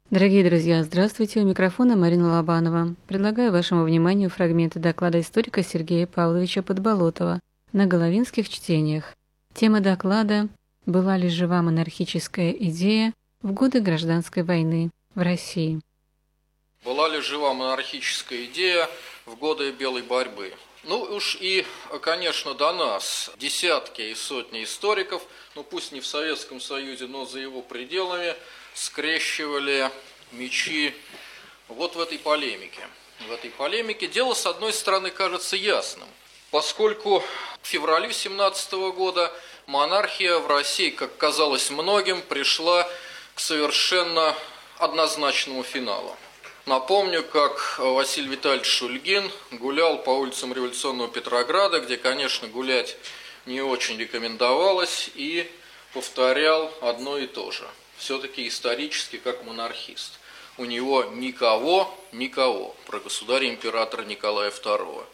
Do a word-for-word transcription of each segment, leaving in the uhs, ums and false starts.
Дорогие друзья, здравствуйте, у микрофона Марина Лобанова. Предлагаю вашему вниманию фрагменты доклада историка Сергея Павловича Подболотова на Головинских чтениях. Тема доклада «Была ли жива монархическая идея в годы гражданской войны в России?» Была ли жива монархическая идея в годы белой борьбы? Ну уж и, конечно, до нас десятки и сотни историков, ну пусть не в Советском Союзе, но за его пределами, скрещивали мечи вот в этой полемике. В этой полемике дело, с одной стороны, кажется ясным, поскольку к февралю семнадцатого года монархия в России, как казалось многим, пришла к совершенно однозначному финалу. Напомню, как Василий Витальевич Шульгин гулял по улицам революционного Петрограда, где, конечно, гулять не очень рекомендовалось, и повторял одно и то же. Все-таки исторически как монархист. У него никого, никого, про государя-императора Николая второго.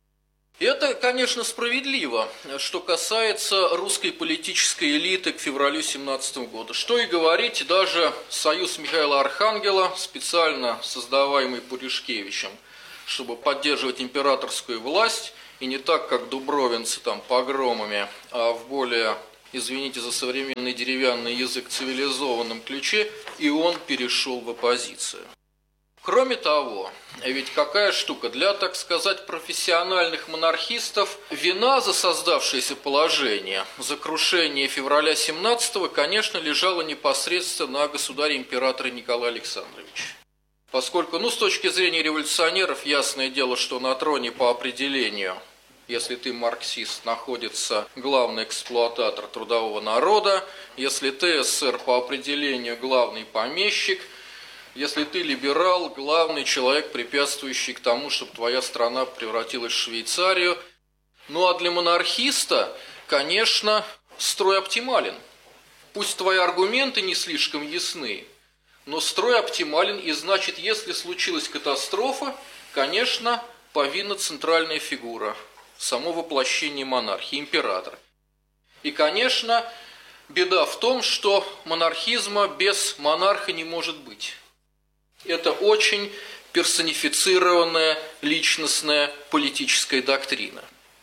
И это, конечно, справедливо, что касается русской политической элиты к февралю семнадцатого года. Что и говорить, даже союз Михаила Архангела, специально создаваемый Пуришкевичем, чтобы поддерживать императорскую власть, и не так, как дубровинцы там погромами, а в более, извините за современный деревянный язык, цивилизованном ключе, и он перешел в оппозицию. Кроме того, ведь какая штука, для, так сказать, профессиональных монархистов вина за создавшееся положение, за крушение февраля семнадцатого, конечно, лежала непосредственно на государе-императоре Николае Александровиче. Поскольку, ну, с точки зрения революционеров, ясное дело, что на троне по определению, если ты марксист, находится главный эксплуататор трудового народа, если ты эсер, по определению главный помещик, если ты либерал, главный человек, препятствующий к тому, чтобы твоя страна превратилась в Швейцарию. Ну а для монархиста, конечно, строй оптимален. Пусть твои аргументы не слишком ясны, но строй оптимален, и значит, если случилась катастрофа, конечно, повинна центральная фигура, само воплощение монархии, император. И, конечно, беда в том, что монархизма без монарха не может быть. Это очень персонифицированная личностная политическая доктрина.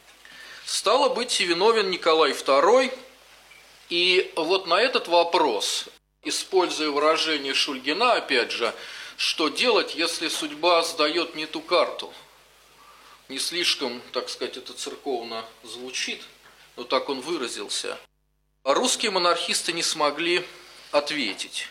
Стало быть, виновен Николай второй, и вот на этот вопрос, используя выражение Шульгина, опять же, что делать, если судьба сдает не ту карту? Не слишком, так сказать, это церковно звучит, но так он выразился. А русские монархисты не смогли ответить.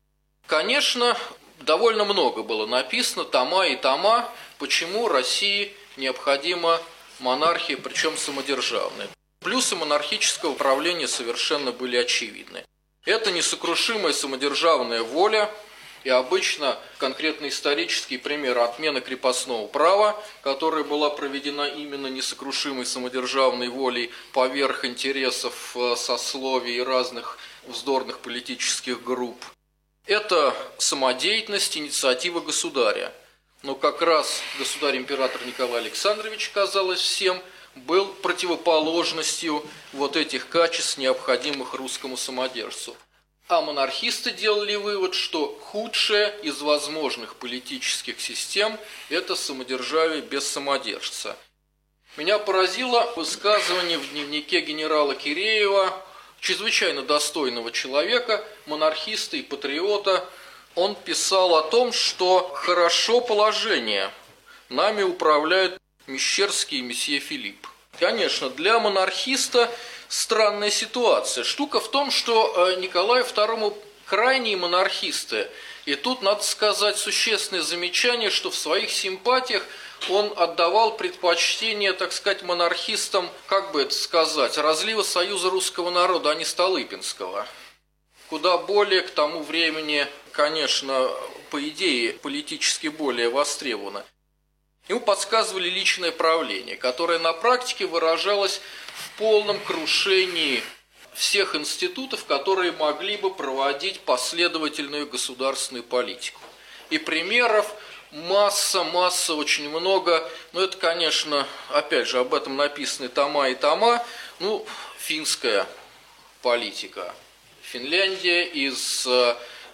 Конечно, довольно много было написано, тома и тома, почему России необходима монархия, причем самодержавная. Плюсы монархического правления совершенно были очевидны. Это несокрушимая самодержавная воля, и обычно конкретно исторический пример отмены крепостного права, которая была проведена именно несокрушимой самодержавной волей поверх интересов сословий и разных вздорных политических групп. Это самодеятельность, инициатива государя. Но как раз государь-император Николай Александрович, казалось всем, был противоположностью вот этих качеств, необходимых русскому самодержцу. А монархисты делали вывод, что худшая из возможных политических систем – это самодержавие без самодержца. Меня поразило высказывание в дневнике генерала Киреева, чрезвычайно достойного человека, монархиста и патриота. Он писал о том, что хорошо положение, нами управляют Мещерский и месье Филипп. Конечно, для монархиста странная ситуация. Штука в том, что Николаю второму крайние монархисты, и тут надо сказать существенное замечание, что в своих симпатиях он отдавал предпочтение, так сказать, монархистам, как бы это сказать, разлива Союза русского народа, а не Столыпинского. Куда более к тому времени, конечно, по идее, политически более востребовано. Ему подсказывали личное правление, которое на практике выражалось в полном крушении всех институтов, которые могли бы проводить последовательную государственную политику. И примеров масса, масса, очень много. Но это, конечно, опять же, об этом написаны тома и тома. Ну, финская политика. Финляндия из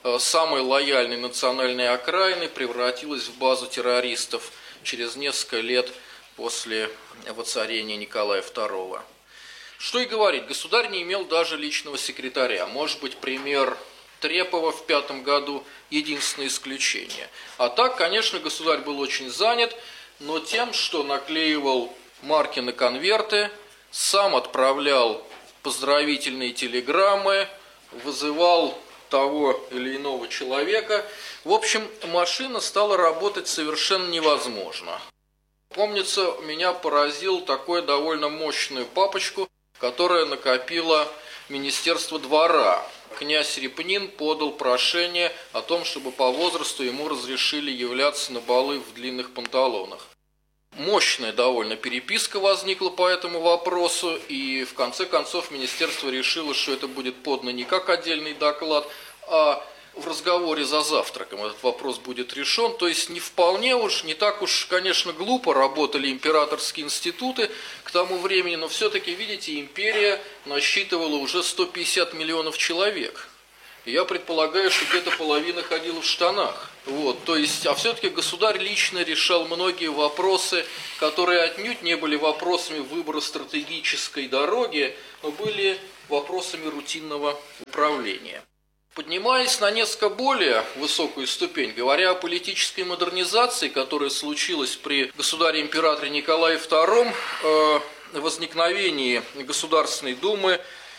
самой лояльной национальной окраины превратилась в базу террористов через несколько лет после воцарения Николая второго. Что и говорить, государь не имел даже личного секретаря. Может быть, пример Трепова в пятом году единственное исключение. А так, конечно, государь был очень занят, но тем, что наклеивал марки на конверты, сам отправлял поздравительные телеграммы, вызывал того или иного человека. В общем, машина стала работать совершенно невозможно. Помнится, меня поразил такой довольно мощную папочку, которая накопила Министерство двора. Князь Репнин подал прошение о том, чтобы по возрасту ему разрешили являться на балы в длинных панталонах. Мощная довольно переписка возникла по этому вопросу, и в конце концов министерство решило, что это будет подано не как отдельный доклад, а в разговоре за завтраком этот вопрос будет решен. То есть не вполне уж, не так уж, конечно, глупо работали императорские институты к тому времени, но все-таки, видите, империя насчитывала уже сто пятьдесят миллионов человек. И я предполагаю, что где-то половина ходила в штанах. Вот, то есть, а все-таки государь лично решал многие вопросы, которые отнюдь не были вопросами выбора стратегической дороги, но были вопросами рутинного управления. Поднимаясь на несколько более высокую ступень, говоря о политической модернизации, которая случилась при государе-императоре Николае втором, э, возникновении Государственной Думы,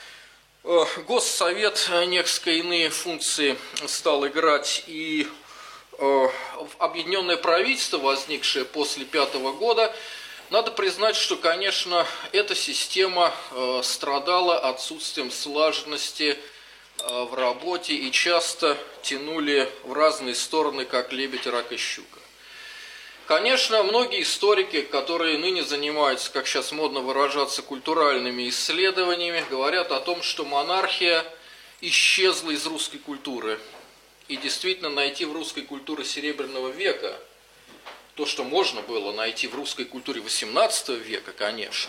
э, Госсовет несколько иные функции стал играть, и э, объединенное правительство, возникшее после пятого года, надо признать, что, конечно, эта система э, страдала отсутствием слаженности в работе и часто тянули в разные стороны, как лебедь, рак и щука. Конечно, многие историки, которые ныне занимаются, как сейчас модно выражаться, культуральными исследованиями, говорят о том, что монархия исчезла из русской культуры. И действительно найти в русской культуре Серебряного века то, что можно было найти в русской культуре восемнадцатого века, конечно,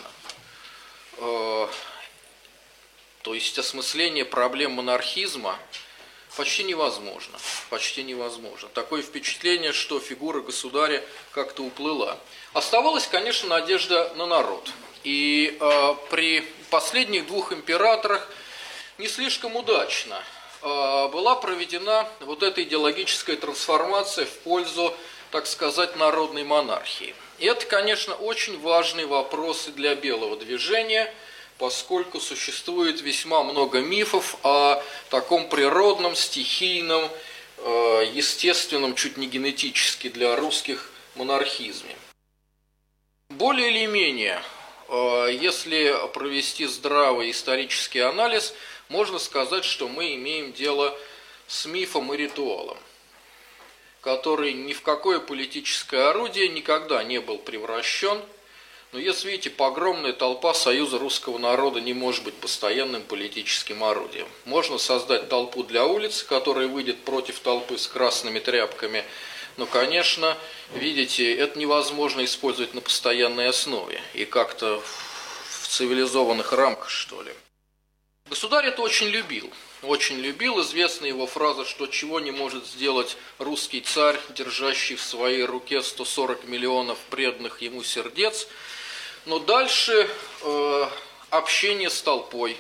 то есть осмысление проблем монархизма почти невозможно. Почти невозможно. Такое впечатление, что фигура государя как-то уплыла. Оставалась, конечно, надежда на народ. И э, при последних двух императорах не слишком удачно э, была проведена вот эта идеологическая трансформация в пользу, так сказать, народной монархии. И это, конечно, очень важные вопросы для белого движения, поскольку существует весьма много мифов о таком природном, стихийном, естественном, чуть не генетически для русских монархизме. Более или менее, если провести здравый исторический анализ, можно сказать, что мы имеем дело с мифом и ритуалом, который ни в какое политическое орудие никогда не был превращен. Но если видите, погромная толпа Союза русского народа не может быть постоянным политическим орудием. Можно создать толпу для улиц, которая выйдет против толпы с красными тряпками. Но, конечно, видите, это невозможно использовать на постоянной основе и как-то в цивилизованных рамках, что ли. Государь это очень любил. Очень любил. Известна его фраза, что чего не может сделать русский царь, держащий в своей руке сто сорок миллионов преданных ему сердец. Но дальше э, общение с толпой,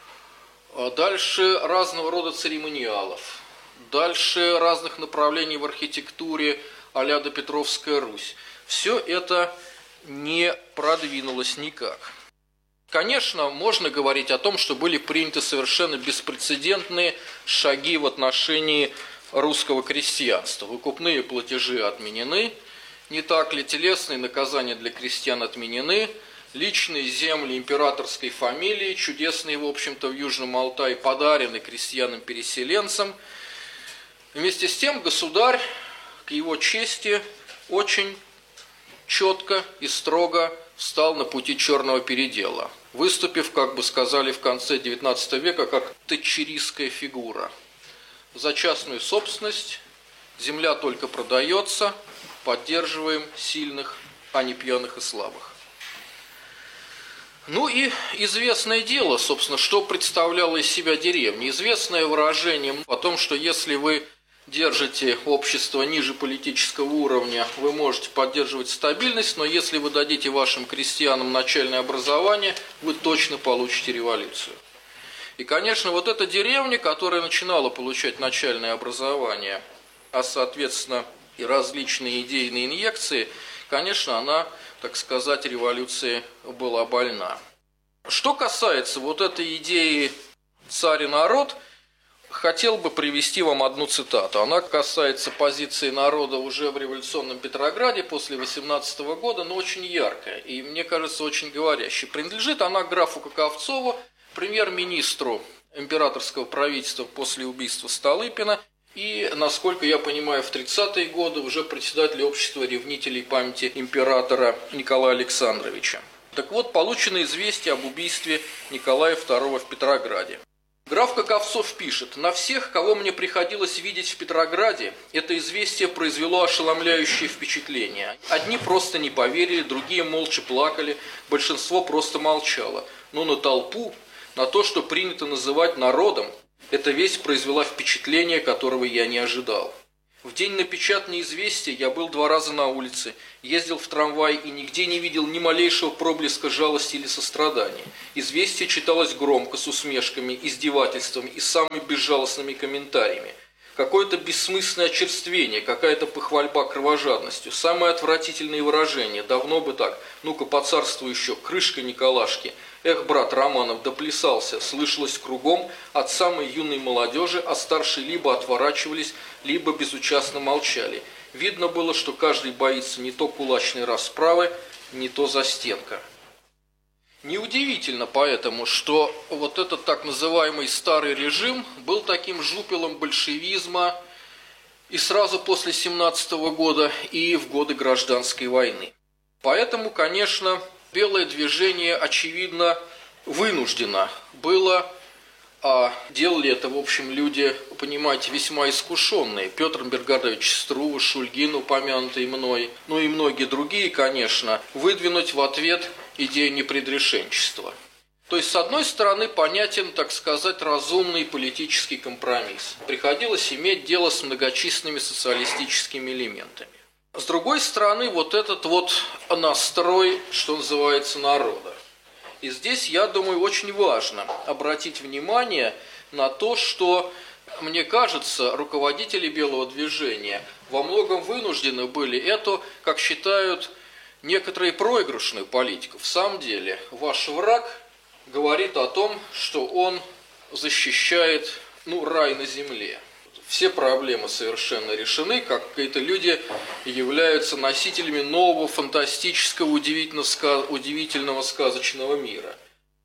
дальше разного рода церемониалов, дальше разных направлений в архитектуре а-ля допетровская Русь. Все это не продвинулось никак. Конечно, можно говорить о том, что были приняты совершенно беспрецедентные шаги в отношении русского крестьянства. Выкупные платежи отменены. Не так ли, телесные наказания для крестьян отменены, личные земли императорской фамилии, чудесные, в общем-то, в Южном Алтае, подарены крестьянам-переселенцам. Вместе с тем государь, к его чести, очень четко и строго встал на пути черного передела, выступив, как бы сказали в конце девятнадцатого века, как тэтчеристская фигура. За частную собственность, земля только продается, поддерживаем сильных, а не пьяных и слабых. Ну и известное дело, собственно, что представляла из себя деревня. Известное выражение о том, что если вы держите общество ниже политического уровня, вы можете поддерживать стабильность, но если вы дадите вашим крестьянам начальное образование, вы точно получите революцию. И, конечно, вот эта деревня, которая начинала получать начальное образование, а, соответственно, и различные идейные инъекции, конечно, она, так сказать, революции была больна. Что касается вот этой идеи «царь и народ», хотел бы привести вам одну цитату. Она касается позиции народа уже в революционном Петрограде после восемнадцатого года, но очень яркая и, мне кажется, очень говорящая. Принадлежит она графу Каковцову, премьер-министру императорского правительства после убийства Столыпина и, насколько я понимаю, в тридцатые годы уже председатель общества ревнителей памяти императора Николая Александровича. Так вот, получено известие об убийстве Николая второго в Петрограде. Граф Каковцов пишет: «На всех, кого мне приходилось видеть в Петрограде, это известие произвело ошеломляющее впечатление. Одни просто не поверили, другие молча плакали, большинство просто молчало. Но на толпу, на то, что принято называть народом, эта весть произвела впечатление, которого я не ожидал. В день напечатания известия я был два раза на улице, ездил в трамвай и нигде не видел ни малейшего проблеска жалости или сострадания. Известие читалось громко, с усмешками, издевательствами и самыми безжалостными комментариями. Какое-то бессмысленное очерствение, какая-то похвальба кровожадностью, самые отвратительные выражения, давно бы так, ну-ка по царству еще, крышка Николашки. Эх, брат Романов, доплясался, слышалось кругом от самой юной молодежи, а старшие либо отворачивались, либо безучастно молчали. Видно было, что каждый боится не то кулачной расправы, не то застенка». Неудивительно поэтому, что вот этот так называемый старый режим был таким жупелом большевизма и сразу после семнадцатого года, и в годы гражданской войны. Поэтому, конечно, белое движение, очевидно, вынуждено было, а делали это, в общем, люди, понимаете, весьма искушенные. Петр Бергардович Струва, Шульгин, упомянутый мной, ну и многие другие, конечно, выдвинуть в ответ идею непредрешенчества. То есть, с одной стороны, понятен, так сказать, разумный политический компромисс. Приходилось иметь дело с многочисленными социалистическими элементами. С другой стороны, вот этот вот настрой, что называется, народа. И здесь, я думаю, очень важно обратить внимание на то, что, мне кажется, руководители белого движения во многом вынуждены были эту, как считают некоторые, проигрышную политику. В самом деле, ваш враг говорит о том, что он защищает, ну, рай на земле. Все проблемы совершенно решены, как какие-то люди являются носителями нового, фантастического, удивительного, удивительного сказочного мира.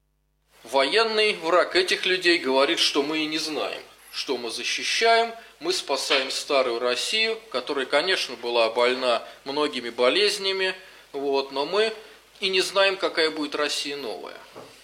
Военный враг этих людей говорит, что мы и не знаем, что мы защищаем, мы спасаем старую Россию, которая, конечно, была больна многими болезнями, вот, но мы и не знаем, какая будет Россия новая.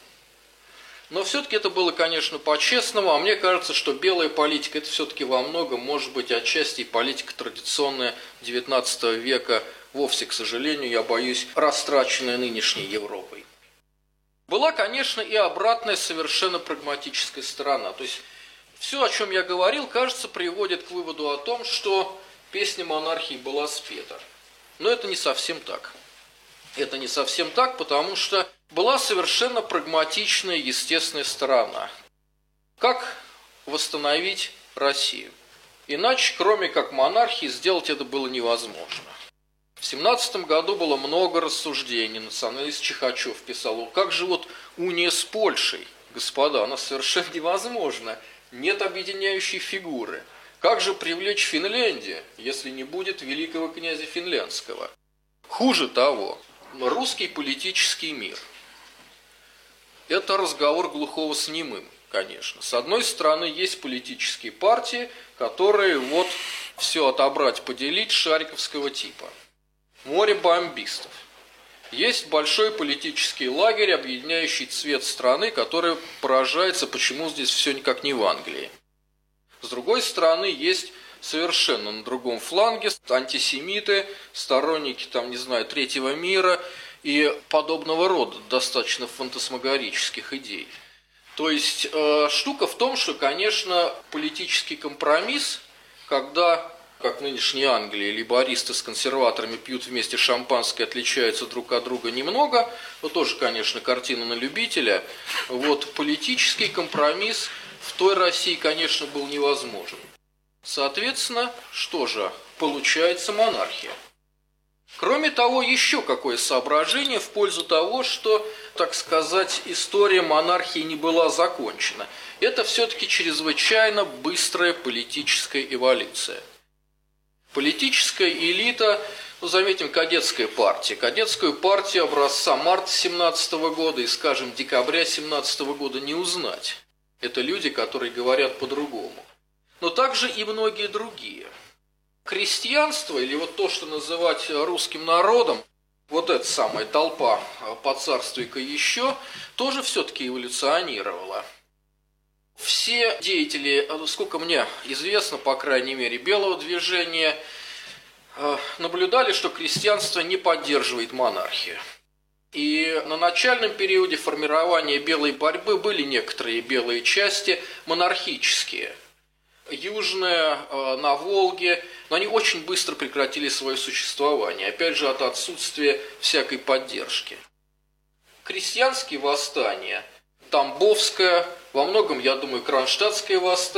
Но все-таки это было, конечно, по-честному, а мне кажется, что белая политика – это все-таки во многом, может быть, отчасти и политика традиционная девятнадцатого века, вовсе, к сожалению, я боюсь, растраченная нынешней Европой. Была, конечно, и обратная, совершенно прагматическая сторона. То есть, все, о чем я говорил, кажется, приводит к выводу о том, что песня монархии была спета. Но это не совсем так. Это не совсем так, потому что была совершенно прагматичная, естественная сторона. Как восстановить Россию? Иначе, кроме как монархии, сделать это было невозможно. В семнадцатом году было много рассуждений. Националист Чихачев писал: как же вот уния с Польшей, господа, она совершенно невозможна. Нет объединяющей фигуры. Как же привлечь Финляндию, если не будет великого князя финляндского? Хуже того, русский политический мир – это разговор глухого с немым, конечно. С одной стороны, есть политические партии, которые вот все отобрать, поделить шариковского типа. Море бомбистов. Есть большой политический лагерь, объединяющий цвет страны, который поражается, почему здесь все никак не в Англии. С другой стороны, есть совершенно на другом фланге антисемиты, сторонники, там, не знаю, третьего мира и подобного рода достаточно фантасмагорических идей. То есть э, штука в том, что, конечно, политический компромисс, когда, как в нынешней Англии, лейбористы с консерваторами пьют вместе шампанское, отличаются друг от друга немного, но тоже, конечно, картина на любителя, вот политический компромисс в той России, конечно, был невозможен. Соответственно, что же, получается монархия. Кроме того, еще какое соображение в пользу того, что, так сказать, история монархии не была закончена. Это все-таки чрезвычайно быстрая политическая эволюция. Политическая элита, ну, заметим, кадетская партия. Кадетскую партию образца марта семнадцатого года и, скажем, декабря семнадцатого года не узнать. Это люди, которые говорят по-другому. Но также и многие другие. Крестьянство, или вот то, что называть русским народом, вот эта самая толпа «Поцарствуй-ка еще», тоже все-таки эволюционировала. Все деятели, сколько мне известно, по крайней мере, белого движения, наблюдали, что крестьянство не поддерживает монархию. И на начальном периоде формирования белой борьбы были некоторые белые части монархические. Южная, на Волге, но они очень быстро прекратили свое существование, опять же от отсутствия всякой поддержки. Крестьянские восстания, Тамбовское, во многом, я думаю, Кронштадтское восстание,